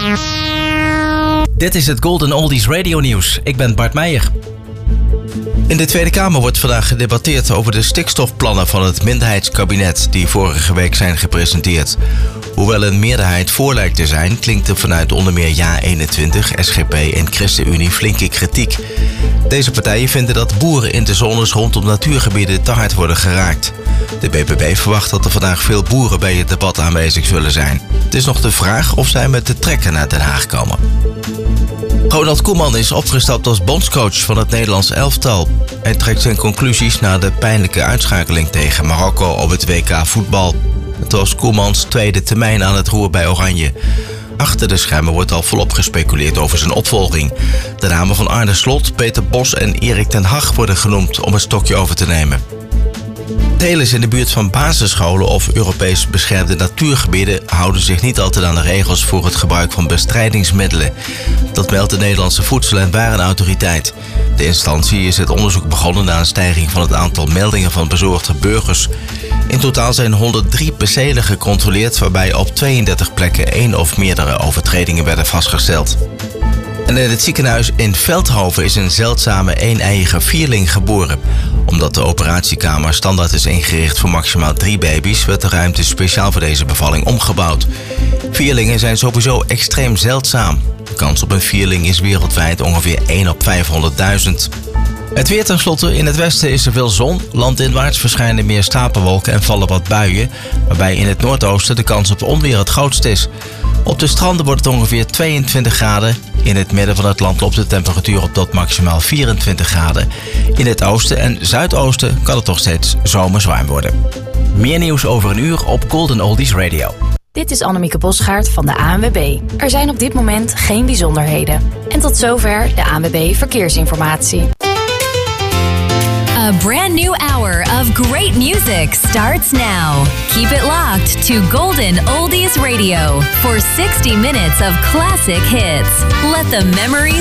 Dit is het Golden Oldies Radio Nieuws. Ik ben Bart Meijer. In de Tweede Kamer wordt vandaag gedebatteerd over de stikstofplannen van het minderheidskabinet die vorige week zijn gepresenteerd. Hoewel een meerderheid voor lijkt te zijn, klinkt er vanuit onder meer JA21, SGP en ChristenUnie flinke kritiek. Deze partijen vinden dat boeren in de zones rondom natuurgebieden te hard worden geraakt. De BBB verwacht dat er vandaag veel boeren bij het debat aanwezig zullen zijn. Het is nog de vraag of zij met de trekker naar Den Haag komen. Ronald Koeman is opgestapt als bondscoach van het Nederlands elftal. Hij trekt zijn conclusies na de pijnlijke uitschakeling tegen Marokko op het WK voetbal. Het was Koemans tweede termijn aan het roer bij Oranje. Achter de schermen wordt al volop gespeculeerd over zijn opvolging. De namen van Arne Slot, Peter Bos en Erik ten Hag worden genoemd om het stokje over te nemen. Telers in de buurt van basisscholen of Europees beschermde natuurgebieden houden zich niet altijd aan de regels voor het gebruik van bestrijdingsmiddelen. Dat meldt de Nederlandse Voedsel- en Warenautoriteit. De instantie is het onderzoek begonnen na een stijging van het aantal meldingen van bezorgde burgers. In totaal zijn 103 percelen gecontroleerd, waarbij op 32 plekken 1 of meerdere overtredingen werden vastgesteld. En in het ziekenhuis in Veldhoven is een zeldzame een-eiige vierling geboren. Omdat de operatiekamer standaard is ingericht voor maximaal 3 baby's, werd de ruimte speciaal voor deze bevalling omgebouwd. Vierlingen zijn sowieso extreem zeldzaam. De kans op een vierling is wereldwijd ongeveer 1 op 500.000. Het weer tenslotte. In het westen is er veel zon. Landinwaarts verschijnen meer stapelwolken en vallen wat buien, waarbij in het noordoosten de kans op onweer het grootst is. Op de stranden wordt het ongeveer 22 graden. In het midden van het land loopt de temperatuur op tot maximaal 24 graden. In het oosten en zuidoosten kan het nog steeds zomers warm worden. Meer nieuws over een uur op Golden Oldies Radio. Dit is Annemieke Bosgaard van de ANWB. Er zijn op dit moment geen bijzonderheden. En tot zover de ANWB Verkeersinformatie. A brand new hour of great music starts now. Keep it locked to Golden Oldies Radio for 60 minutes of classic hits. Let the memories